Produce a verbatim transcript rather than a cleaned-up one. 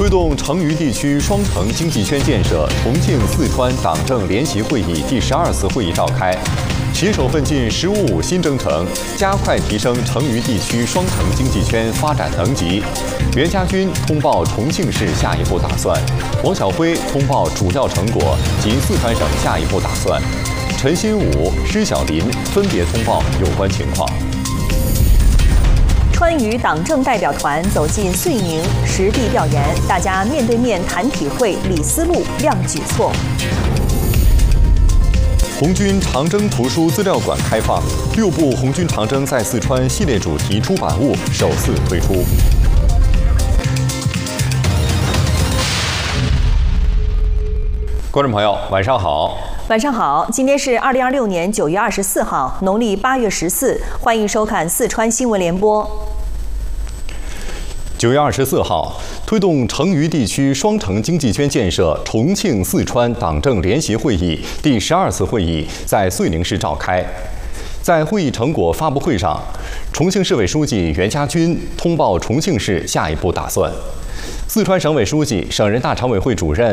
推动成渝地区双城经济圈建设，重庆、四川党政联席会议第十二次会议召开，携手奋进“十五五”新征程，加快提升成渝地区双城经济圈发展能级。袁家军通报重庆市下一步打算，王晓辉通报主要成果及四川省下一步打算，陈新武、施小林分别通报有关情况。 川渝党政代表团走进遂宁实地调研，大家面对面谈体会、理思路、亮举措。 红军长征图书资料馆开放，六部红军长征在四川系列主题出版物首次推出。观众朋友，晚上好。 晚上好，今天是二零二六年九月二十四号，农历八月十四，欢迎收看四川新闻联播。 九月二十四号，推动成渝地区双城经济圈建设，重庆、四川党政联席会议第十二次会议在遂宁市召开。在会议成果发布会上，重庆市委书记袁家军通报重庆市下一步打算。 四川省委书记、省人大常委会主任